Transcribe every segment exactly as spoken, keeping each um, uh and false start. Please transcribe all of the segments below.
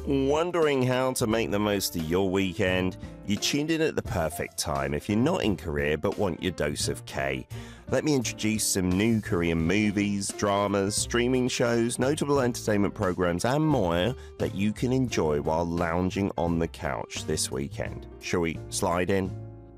Wondering how to make the most of your weekend? You tuned in at the perfect time if you're not in Korea but want your dose of K. Let me introduce some new Korean movies, dramas, streaming shows, notable entertainment programs and more that you can enjoy while lounging on the couch this weekend. Shall we slide in?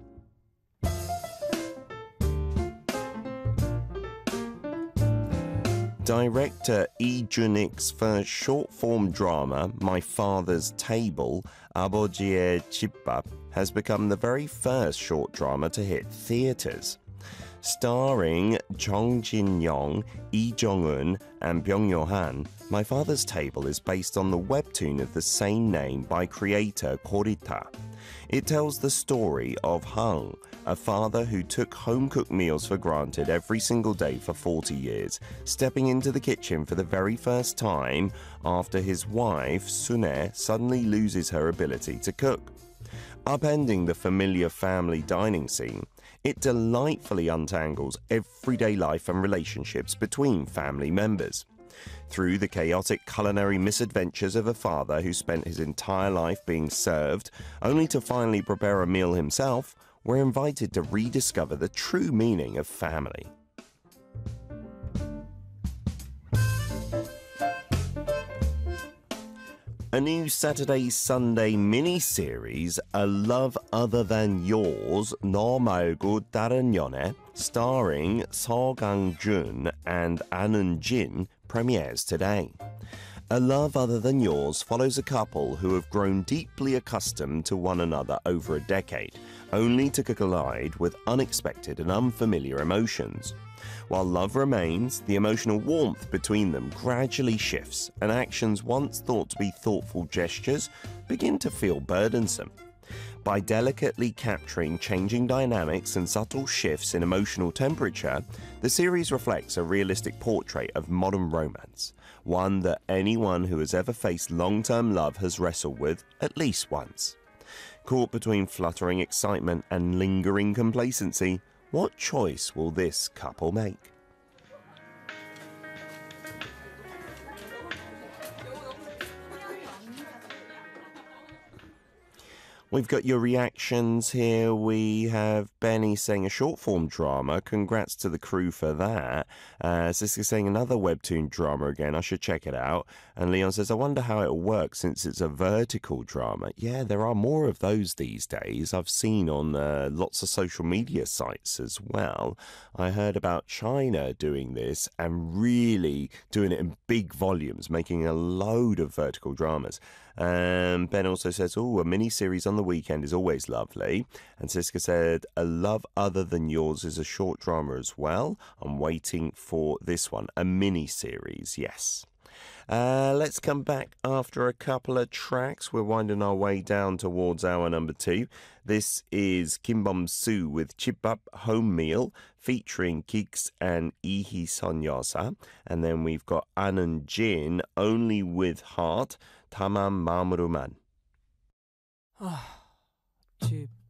Director Lee Jun-ik's first short-form drama, My Father's Table, 아버지의 집밥, has become the very first short drama to hit theatres. Starring Jung Jin-young, Lee Jong-un, and Byung Yo-han, My Father's Table is based on the webtoon of the same name by creator Korita. It tells the story of Hang, a father who took home-cooked meals for granted every single day for forty years, stepping into the kitchen for the very first time after his wife, Sune, suddenly loses her ability to cook. Upending the familiar family dining scene, it delightfully untangles everyday life and relationships between family members. Through the chaotic culinary misadventures of a father who spent his entire life being served, only to finally prepare a meal himself, we're invited to rediscover the true meaning of family. A new Saturday-Sunday mini-series, A Love Other Than Yours, 너 말고 다른 연애, starring Seo Gang-jun and An Eun-jin, premieres today. A Love Other Than Yours follows a couple who have grown deeply accustomed to one another over a decade, only to collide with unexpected and unfamiliar emotions. While love remains, the emotional warmth between them gradually shifts, and actions once thought to be thoughtful gestures begin to feel burdensome. By delicately capturing changing dynamics and subtle shifts in emotional temperature, the series reflects a realistic portrait of modern romance, one that anyone who has ever faced long-term love has wrestled with at least once. Caught between fluttering excitement and lingering complacency, what choice will this couple make? We've got your reactions here. We have Benny saying a short-form drama. Congrats to the crew for that. Uh, Siska saying another webtoon drama again. I should check it out. And Leon says, I wonder how it'll work since it's a vertical drama. Yeah, there are more of those these days. I've seen on uh, lots of social media sites as well. I heard about China doing this and really doing it in big volumes, making a load of vertical dramas. Um, Ben also says, oh, a mini-series on the weekend is always lovely. And Siska said, A Love Other Than Yours is a short drama as well. I'm waiting for this one, a mini-series, yes. Uh, let's come back after a couple of tracks. We're winding our way down towards hour number two. This is Kim Bum-soo with Chipbap Home Meal featuring Kix and Lee Hee-sun Yosa. And then we've got An Eun-jin, Only With Heart, 다만 마음으로만. 아, 집